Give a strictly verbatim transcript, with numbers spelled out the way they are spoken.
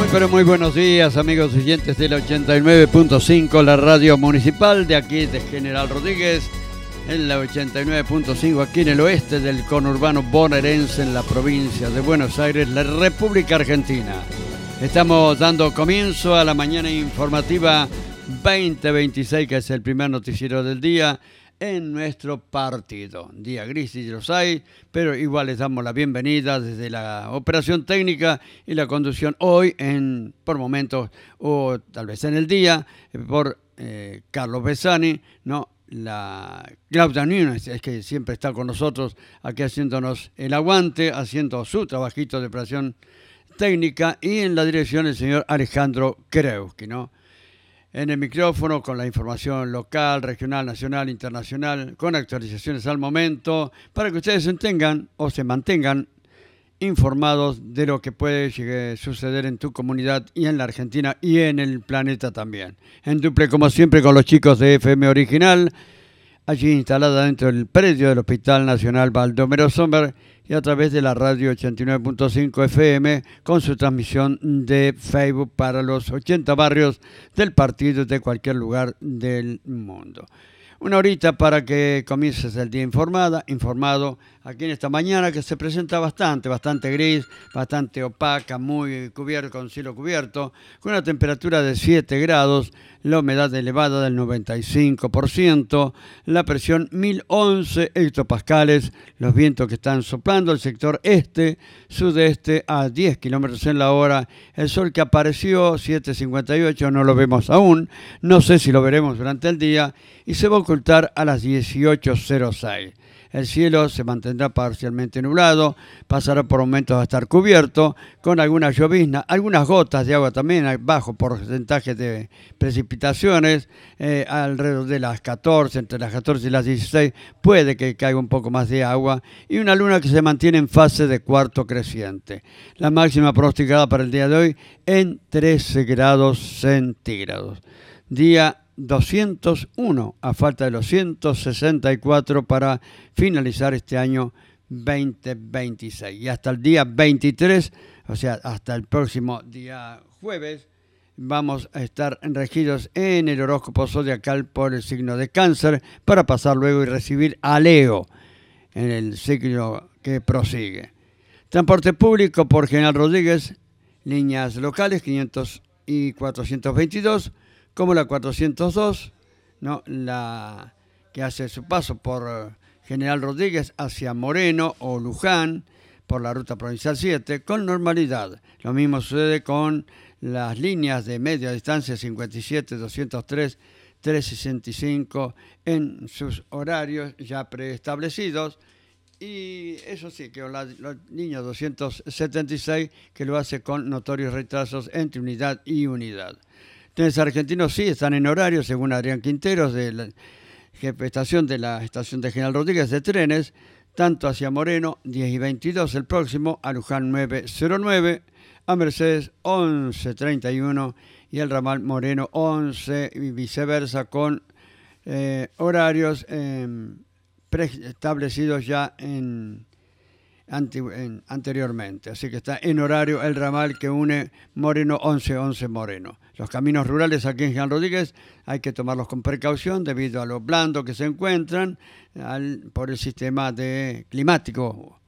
pero muy buenos días, amigos oyentes del ochenta y nueve punto cinco, la radio municipal de aquí de General Rodríguez, en la ochenta y nueve punto cinco aquí en el oeste del conurbano bonaerense, en la provincia de Buenos Aires, la República Argentina. Estamos dando comienzo a la mañana informativa veinte veintiséis, que es el primer noticiero del día en nuestro partido. Día gris y los hay, pero igual les damos la bienvenida desde la operación técnica y la conducción hoy, en por momentos, o tal vez en el día, por eh, Carlos Besani, ¿no? La Claudia Núñez, es que siempre está con nosotros aquí haciéndonos el aguante, haciendo su trabajito de operación técnica, y en la dirección el señor Alejandro Kreuski, ¿no? En el micrófono con la información local, regional, nacional, internacional, con actualizaciones al momento, para que ustedes se tengan o se mantengan informados de lo que puede llegar, suceder en tu comunidad y en la Argentina y en el planeta también. En duple, como siempre, con los chicos de F M Original, allí instalada dentro del predio del Hospital Nacional Baldomero Sommer, y a través de la radio ochenta y nueve punto cinco F M, con su transmisión de Facebook para los ochenta barrios del partido de cualquier lugar del mundo. Una horita para que comiences el día informada, informado aquí en esta mañana, que se presenta bastante, bastante gris, bastante opaca, muy cubierto, con cielo cubierto, con una temperatura de siete grados, la humedad elevada del noventa y cinco por ciento, la presión mil once hectopascales, los vientos que están soplando el sector este, sudeste a diez kilómetros en la hora, el sol que apareció siete cincuenta y ocho, no lo vemos aún, no sé si lo veremos durante el día, y se va a ocultar a las dieciocho cero seis. El cielo se mantendrá parcialmente nublado, pasará por momentos a estar cubierto, con alguna llovizna, algunas gotas de agua también, bajo porcentaje de precipitaciones, eh, alrededor de las catorce, entre las catorce y las dieciséis, puede que caiga un poco más de agua, y una luna que se mantiene en fase de cuarto creciente. La máxima pronosticada para el día de hoy en trece grados centígrados. Día doscientos uno, a falta de los ciento sesenta y cuatro para finalizar este año veinte veintiséis. Y hasta el día veintitrés, o sea, hasta el próximo día jueves, vamos a estar regidos en el horóscopo zodiacal por el signo de Cáncer, para pasar luego y recibir a Leo en el signo que prosigue. Transporte público por General Rodríguez, líneas locales quinientos y cuatrocientos veintidós, como la cuatrocientos dos, ¿no? La que hace su paso por General Rodríguez hacia Moreno o Luján, por la ruta provincial siete, con normalidad. Lo mismo sucede con las líneas de media distancia cincuenta y siete, doscientos tres, trescientos sesenta y cinco, en sus horarios ya preestablecidos. Y eso sí, que la, la línea doscientos setenta y seis, que lo hace con notorios retrasos entre unidad y unidad. Trenes argentinos sí están en horario, según Adrián Quinteros, de la jefe de estación de la estación de General Rodríguez de trenes, tanto hacia Moreno, diez y veintidós el próximo, a Luján nueve cero nueve, a Mercedes once treinta y uno y el ramal Moreno once, y viceversa, con eh, horarios eh, preestablecidos ya en... anteriormente, así que está en horario el ramal que une Moreno once once Moreno. Los caminos rurales aquí en General Rodríguez hay que tomarlos con precaución debido a lo blando que se encuentran al, por el sistema de climático